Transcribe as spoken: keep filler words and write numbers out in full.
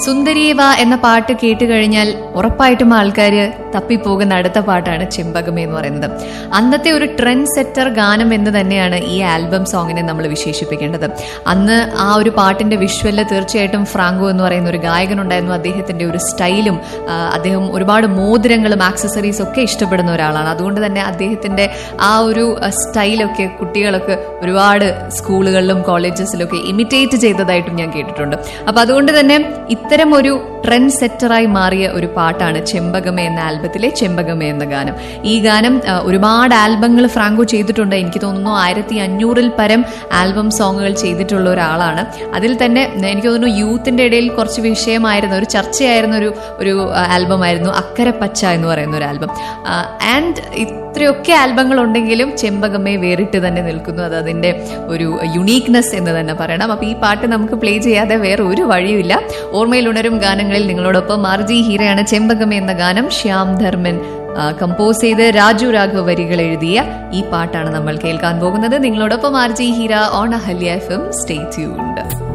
സുന്ദരിയേവ എന്ന പാട്ട് കേട്ട് കഴിഞ്ഞാൽ ഉറപ്പായിട്ടും ആൾക്കാർ തപ്പിപ്പോകുന്ന അടുത്ത പാട്ടാണ് ചെമ്പകമേ എന്ന് പറയുന്നത്. അന്നത്തെ ഒരു ട്രെൻഡ് സെറ്റർ ഗാനം എന്ന് തന്നെയാണ് ഈ ആൽബം സോങ്ങിനെ നമ്മൾ വിശേഷിപ്പിക്കേണ്ടത്. അന്ന് ആ ഒരു പാട്ടിന്റെ വിഷ്വലിൽ തീർച്ചയായിട്ടും ഫ്രാങ്കോ എന്ന് പറയുന്ന ഒരു ഗായകനുണ്ടായിരുന്നു. അദ്ദേഹത്തിന്റെ ഒരു സ്റ്റൈലും അദ്ദേഹം ഒരുപാട് മോതിരങ്ങളും ആക്സസറീസും ഒക്കെ ഇഷ്ടപ്പെടുന്ന ഒരാളാണ്. അതുകൊണ്ട് തന്നെ അദ്ദേഹത്തിന്റെ ആ ഒരു സ്റ്റൈലൊക്കെ കുട്ടികളൊക്കെ ഒരുപാട് സ്കൂളുകളിലും കോളേജസിലൊക്കെ ഇമിറ്റേറ്റ് ചെയ്തതായിട്ടും ഞാൻ കേട്ടിട്ടുണ്ട്. അപ്പൊ അതുകൊണ്ട് തന്നെ ഇത്തരം ഒരു ട്രെൻഡ് സെറ്ററായി മാറിയ ഒരു പാട്ടാണ് ചെമ്പകമേ എന്ന ആൽബത്തിലെ ചെമ്പകമേ എന്ന ഗാനം. ഈ ഗാനം ഒരുപാട് ആൽബങ്ങൾ ഫ്രാങ്കോ ചെയ്തിട്ടുണ്ട്. എനിക്ക് തോന്നുന്നു ആയിരത്തി അഞ്ഞൂറിൽ പരം ആൽബം സോങ്ങുകൾ ചെയ്തിട്ടുള്ള ഒരാളാണ്. അതിൽ തന്നെ എനിക്ക് തോന്നുന്നു യൂത്തിന്റെ ഇടയിൽ കുറച്ച് വിഷയമായിരുന്ന ഒരു ചർച്ചയായിരുന്ന ഒരു ഒരു ആൽബം ആയിരുന്നു അക്കരെ പച്ച എന്ന് പറയുന്ന ഒരു ആൽബം. ആൻഡ് ഇത്രയൊക്കെ ആൽബങ്ങൾ ഉണ്ടെങ്കിലും ചെമ്പകമേ വേറിട്ട് തന്നെ നിൽക്കുന്നു. അത് അതിന്റെ ഒരു യുണീക്നെസ് എന്ന് തന്നെ പറയണം. അപ്പൊ ഈ പാട്ട് നമുക്ക് പ്ലേ ചെയ്യാതെ വേറെ ഒരു വഴിയുമില്ല. ഓർമ്മയിൽ ഉണരും ഗാനങ്ങളിൽ നിങ്ങളോടൊപ്പം ആർജി ഹീരയാണ്. ചെമ്പകമേ എന്ന ഗാനം ശ്യാം ധർമ്മൻ കമ്പോസ് ചെയ്ത് രാജു രാഘവ് വരികൾ എഴുതിയ ഈ പാട്ടാണ് നമ്മൾ കേൾക്കാൻ പോകുന്നത്. നിങ്ങളോടൊപ്പം RJ Heera on Ahalya F M. Stay tuned.